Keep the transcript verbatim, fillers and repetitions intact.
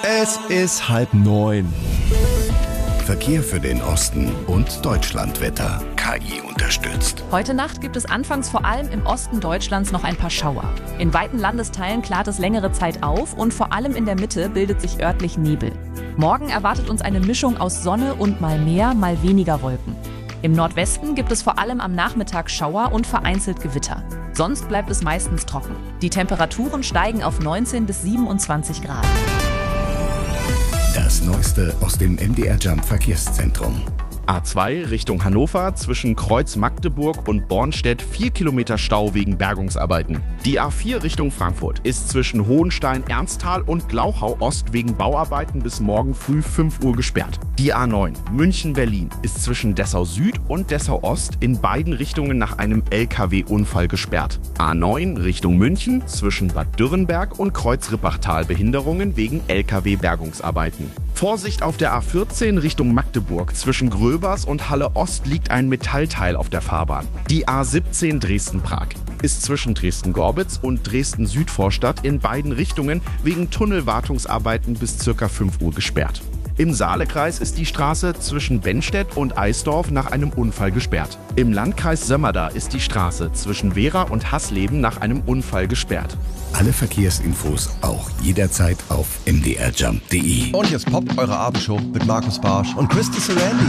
Es ist halb neun. Verkehr für den Osten und Deutschlandwetter. K I unterstützt. Heute Nacht gibt es anfangs vor allem im Osten Deutschlands noch ein paar Schauer. In weiten Landesteilen klart es längere Zeit auf und vor allem in der Mitte bildet sich örtlich Nebel. Morgen erwartet uns eine Mischung aus Sonne und mal mehr, mal weniger Wolken. Im Nordwesten gibt es vor allem am Nachmittag Schauer und vereinzelt Gewitter. Sonst bleibt es meistens trocken. Die Temperaturen steigen auf neunzehn bis siebenundzwanzig Grad. Das Neueste aus dem M D R Jump Verkehrszentrum. A zwei Richtung Hannover zwischen Kreuz Magdeburg und Bornstedt vier Kilometer Stau wegen Bergungsarbeiten. Die A vier Richtung Frankfurt ist zwischen Hohenstein-Ernsthal und Glauchau Ost wegen Bauarbeiten bis morgen früh fünf Uhr gesperrt. Die A neun München-Berlin ist zwischen Dessau Süd und Dessau Ost in beiden Richtungen nach einem L K W-Unfall gesperrt. A neun Richtung München zwischen Bad Dürrenberg und Kreuz-Rippachtal Behinderungen wegen L K W-Bergungsarbeiten. Vorsicht auf der A vierzehn Richtung Magdeburg. Zwischen Gröbers und Halle Ost liegt ein Metallteil auf der Fahrbahn. Die A siebzehn Dresden-Prag ist zwischen Dresden-Gorbitz und Dresden-Südvorstadt in beiden Richtungen wegen Tunnelwartungsarbeiten bis ca. fünf Uhr gesperrt. Im Saalekreis ist die Straße zwischen Bennstedt und Eisdorf nach einem Unfall gesperrt. Im Landkreis Sömmerda ist die Straße zwischen Wehra und Hasleben nach einem Unfall gesperrt. Alle Verkehrsinfos auch jederzeit auf m d r jump punkt d e. Und jetzt poppt eure Abendshow mit Markus Barsch und Christy Sarandi.